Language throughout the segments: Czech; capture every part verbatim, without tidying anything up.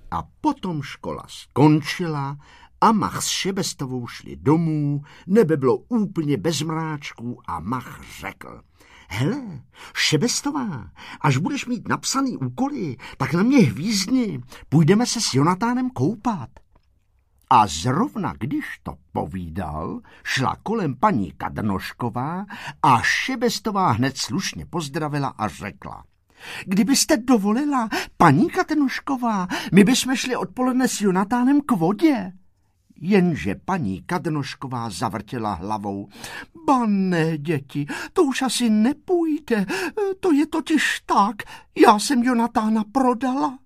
A potom škola skončila a Mach s Šebestovou šli domů, nebe bylo úplně bez mráčků a Mach řekl: Hele, Šebestová, až budeš mít napsaný úkoly, tak na mě hvízdni, půjdeme se s Jonatánem koupat. A zrovna když to povídal, šla kolem paní Kadrnošková a Šebestová hned slušně pozdravila a řekla: Kdybyste dovolila, paní Kadrnošková, my bychom šli odpoledne s Jonatánem k vodě. Jenže paní Kadrnošková zavrtěla hlavou. Ba ne, děti, to už asi nepůjde, to je totiž tak, já jsem Jonatána prodala.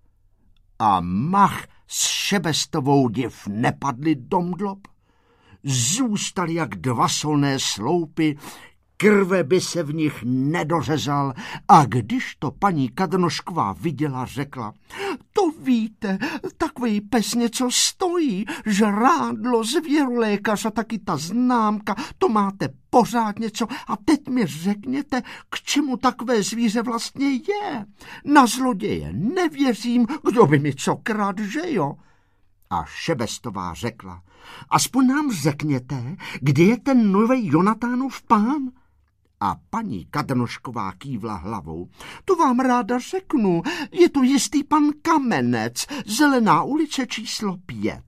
A Mach s Šebestovou div nepadli domdlob. Zůstali jak dva solné sloupy, krve by se v nich nedořezal a když to paní Kadrnošková viděla, řekla: To víte, takový pes něco stojí, žrádlo, zvěrulékař a taky ta známka, to máte pořád něco a teď mi řekněte, k čemu takové zvíře vlastně je. Na zloděje nevěřím, kdo by mi co krát, že jo? A Šebestová řekla: Aspoň nám řekněte, kde je ten nový Jonatánův pán? A paní Kadrnošková kývla hlavou. To vám ráda řeknu, je to jistý pan Kamenec, Zelená ulice číslo pět.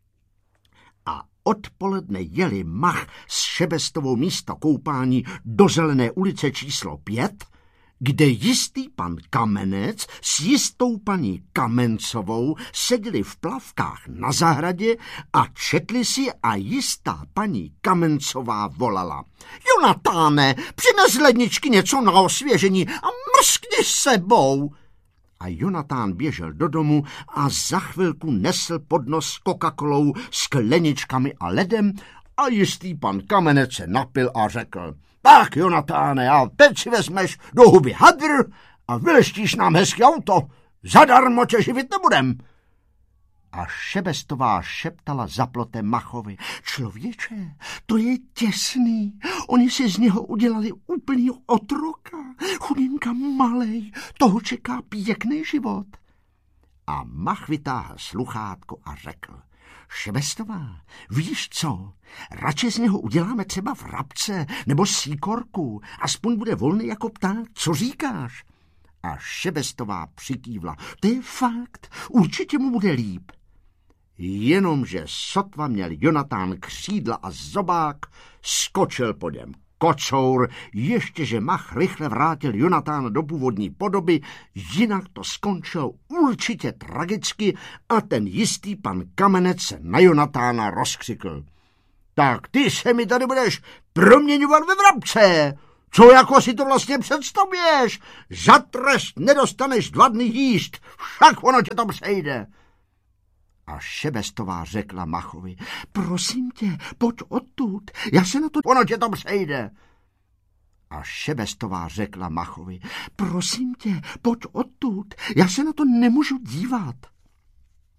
A odpoledne jeli Mach s Šebestovou místo koupání do Zelené ulice číslo pět, kde jistý pan Kamenec s jistou paní Kamencovou seděli v plavkách na zahradě a četli si a jistá paní Kamencová volala: Jonatáne, přines z ledničky něco na osvěžení a mrskni sebou. A Jonatán běžel do domu a za chvilku nesl podnos s Coca-Colou, skleničkami a ledem a jistý pan Kamenec se napil a řekl: Tak, Jonatáne, a teď si vezmeš do huby hadr a vyleštíš nám hezký auto. Zadarmo tě živit nebudem. A Šebestová šeptala za plotem Machovi: Člověče, to je těsný. Oni si z něho udělali úplnýho otroka. Chudinka malej, toho čeká pěkný život. A Mach vytáhl sluchátko a řekl: Šebestová, víš co, radši z něho uděláme třeba vrabce nebo síkorku, aspoň bude volný jako pták, co říkáš? A Šebestová přikývla: To je fakt, určitě mu bude líp. Jenomže sotva měl Jonatán křídla a zobák, skočil po něm kocour, ještě že Mach rychle vrátil Jonatána do původní podoby, jinak to skončilo určitě tragicky a ten jistý pan Kamenec se na Jonatána rozkřikl: Tak ty se mi tady budeš proměňovat ve vrabce! Co jako si to vlastně představuješ? Za trest nedostaneš dva dny jíst, však ono tě to přejde. A Šebestová řekla Machovi: Prosím tě, pojď odtud, já se na to... Ono tě to přejde. A Šebestová řekla Machovi: Prosím tě, pojď odtud, já se na to nemůžu dívat.